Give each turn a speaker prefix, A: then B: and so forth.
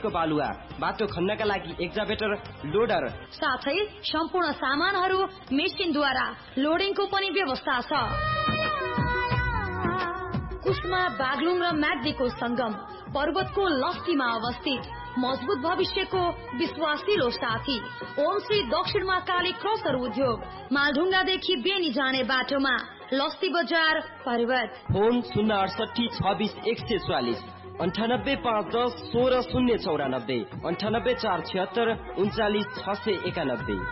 A: सिमेन्टको बालुवा, बाटो खन्नका लागि एक्जाभेटर, लोडर,
B: साथै सम्पूर्ण सामानहरू मेसिनद्वारा लोडिङको पनि व्यवस्था छ। कुस्मा, बागलुङ र म्याग्दीको संगम, पर्वतको लस्तीमा अवस्थित, मजबुत भविष्यको विश्वासिलो साथी। ओम श्री दक्षिणमा काली क्रसर उद्योग, मालढुङ्गादेखि बेनी जाने बाटोमा, लस्ती बजार, पर्वत।
A: फोन 068 26 144, 98 510 16 094, 98 476 39 691।